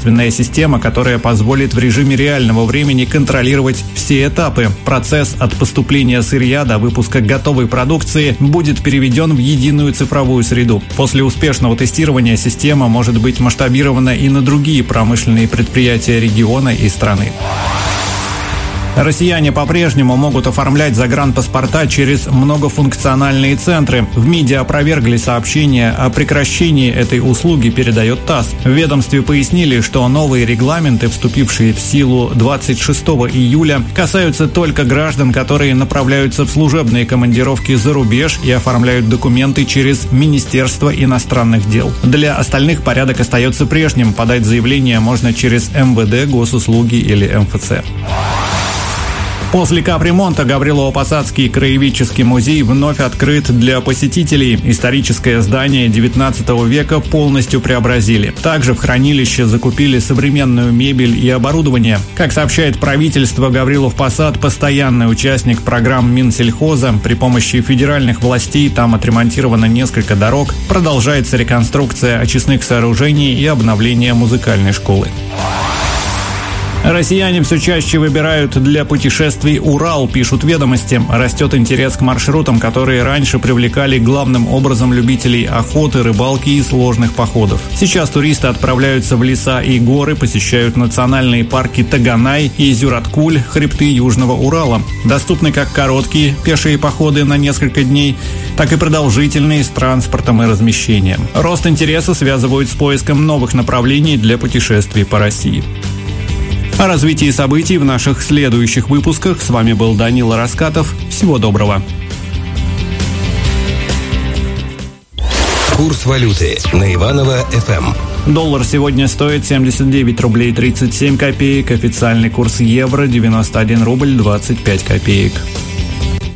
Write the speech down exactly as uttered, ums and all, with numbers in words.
качественная система, которая позволит в режиме реального времени контролировать все этапы. Процесс от поступления сырья до выпуска готовой продукции будет переведен в единую цифровую среду. После успешного тестирования система может быть масштабирована и на другие промышленные предприятия региона и страны. Россияне по-прежнему могут оформлять загранпаспорта через многофункциональные центры. В МИДе опровергли сообщение о прекращении этой услуги, передает ТАСС. В ведомстве пояснили, что новые регламенты, вступившие в силу двадцать шестого июля, касаются только граждан, которые направляются в служебные командировки за рубеж и оформляют документы через Министерство иностранных дел. Для остальных порядок остается прежним. Подать заявление можно через эм вэ дэ, госуслуги или эм эф цэ. После капремонта Гаврилово-Посадский краеведческий музей вновь открыт для посетителей. Историческое здание девятнадцатого века полностью преобразили. Также в хранилище закупили современную мебель и оборудование. Как сообщает правительство, Гаврилов-Посад – постоянный участник программ Минсельхоза. При помощи федеральных властей там отремонтировано несколько дорог. Продолжается реконструкция очистных сооружений и обновление музыкальной школы. Россияне все чаще выбирают для путешествий Урал, пишут ведомости. Растет интерес к маршрутам, которые раньше привлекали главным образом любителей охоты, рыбалки и сложных походов. Сейчас туристы отправляются в леса и горы, посещают национальные парки Таганай и Зюраткуль, хребты Южного Урала. Доступны как короткие пешие походы на несколько дней, так и продолжительные с транспортом и размещением. Рост интереса связывают с поиском новых направлений для путешествий по России. О развитии событий в наших следующих выпусках. С вами был Данила Раскатов. Всего доброго. Курс валюты на Иваново эф эм. Доллар сегодня стоит семьдесят девять рублей тридцать семь копеек. Официальный курс евро девяносто один рубль двадцать пять копеек.